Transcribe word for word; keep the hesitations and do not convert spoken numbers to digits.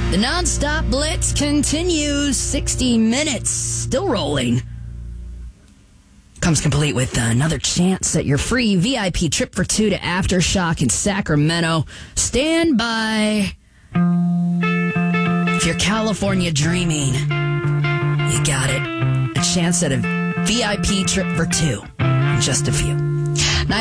The nonstop blitz continues. sixty minutes still rolling. Comes complete with another chance at your free V I P trip for two to Aftershock in Sacramento. Stand by. If you're California dreaming, you got it. A chance at a V I P trip for two in just a few.